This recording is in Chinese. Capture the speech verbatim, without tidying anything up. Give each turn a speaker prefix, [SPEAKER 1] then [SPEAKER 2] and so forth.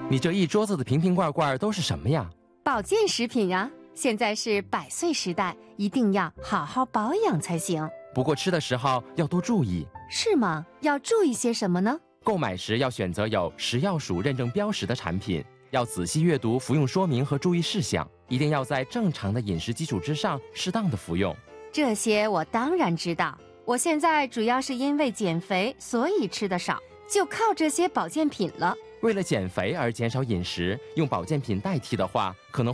[SPEAKER 1] 你这一桌子的瓶瓶罐罐都是什么呀？
[SPEAKER 2] 保健食品啊，现在是百岁时代，一定要好好保养才行。
[SPEAKER 1] 不过吃的时候要多注意。
[SPEAKER 2] 是吗？要注意些什么呢？
[SPEAKER 1] 购买时要选择有食药署认证标识的产品，要仔细阅读服用说明和注意事项，一定要在正常的饮食基础之上适当的服用。
[SPEAKER 2] 这些我当然知道，我现在主要是因为减肥，所以吃得少，就靠这些保健品了。
[SPEAKER 1] 为了减肥而减少饮食，用保健品代替的话，可能会